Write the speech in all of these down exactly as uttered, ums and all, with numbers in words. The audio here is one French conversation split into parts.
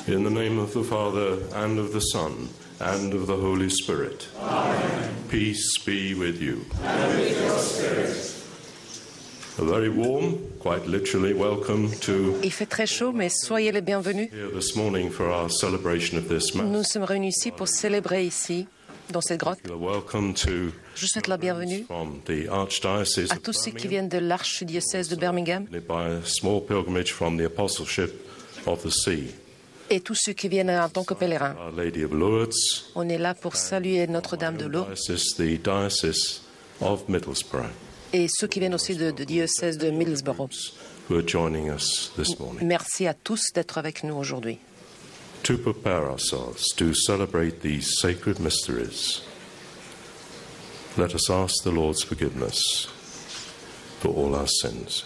In the name of the Father, and of the Son, and of the Holy Spirit. Amen. Peace be with you. And with your spirit. A very warm, quite literally, welcome to Il fait très chaud, mais soyez les bienvenus. here this morning for our celebration of this Nous Mass. sommes réunis ici pour célébrer ici, dans cette grotte. You are welcome to Je souhaite la bienvenue from the Archdiocese à of tous ceux qui Birmingham, viennent de l'archidiocèse de Birmingham accompanied by a small pilgrimage from the Apostleship of the Sea. et tous ceux qui viennent en tant que pèlerins. Our Lady of Lourdes, On est là pour saluer Notre-Dame de Lourdes diocese, the Diocese of Middlesbrough, et ceux qui viennent aussi de, de diocèse de Middlesbrough. who are joining us this morning. Merci à tous d'être avec nous aujourd'hui. To prepare ourselves to celebrate these sacred mysteries, let us ask the Lord's forgiveness for all our sins.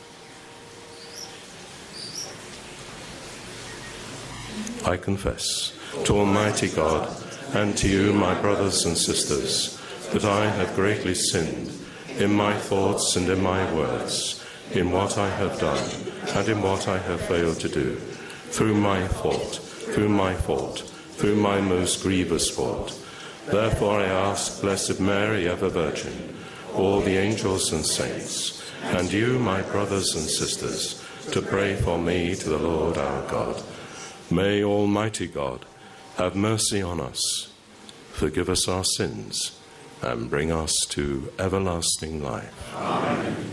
I confess to Almighty God and to you, my brothers and sisters, that I have greatly sinned in my thoughts and in my words, in what I have done and in what I have failed to do, through my fault, through my fault, through my most grievous fault. Therefore I ask Blessed Mary, ever Virgin, all the angels and saints, and you, my brothers and sisters, to pray for me to the Lord our God. May Almighty God have mercy on us, forgive us our sins, and bring us to everlasting life. Amen.